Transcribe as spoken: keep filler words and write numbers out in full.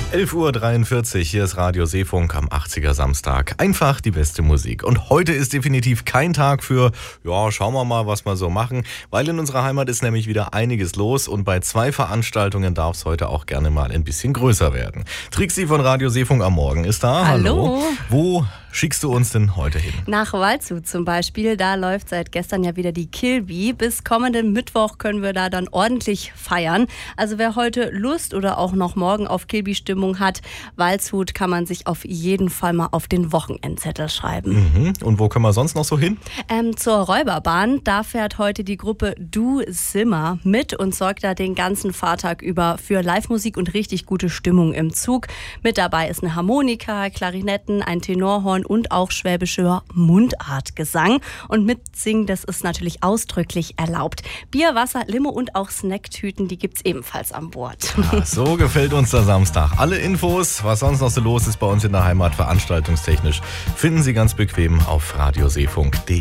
elf Uhr dreiundvierzig, hier ist Radio Seefunk am achtziger Samstag. Einfach die beste Musik. Und heute ist definitiv kein Tag für, ja, schauen wir mal, was wir so machen. Weil in unserer Heimat ist nämlich wieder einiges los und bei zwei Veranstaltungen darf es heute auch gerne mal ein bisschen größer werden. Trixi von Radio Seefunk am Morgen ist da. Hallo. Hallo. Wo schickst du uns denn heute hin? Nach Waldshut zum Beispiel, da läuft seit gestern ja wieder die Kilby. Bis kommenden Mittwoch können wir da dann ordentlich feiern. Also wer heute Lust oder auch noch morgen auf Kilby-Stimmung hat, Waldshut kann man sich auf jeden Fall mal auf den Wochenendzettel schreiben. Mhm. Und wo können wir sonst noch so hin? Ähm, zur Räuberbahn, da fährt heute die Gruppe Du Simmer mit und sorgt da den ganzen Fahrtag über für Live-Musik und richtig gute Stimmung im Zug. Mit dabei ist eine Harmonika, Klarinetten, ein Tenorhorn und auch schwäbischer Mundartgesang. Und mitsingen, das ist natürlich ausdrücklich erlaubt. Bier, Wasser, Limo und auch Snacktüten, die gibt's ebenfalls an Bord. Ja, so gefällt uns der Samstag. Alle Infos, was sonst noch so los ist bei uns in der Heimat, veranstaltungstechnisch, finden Sie ganz bequem auf radioseefunk punkt de.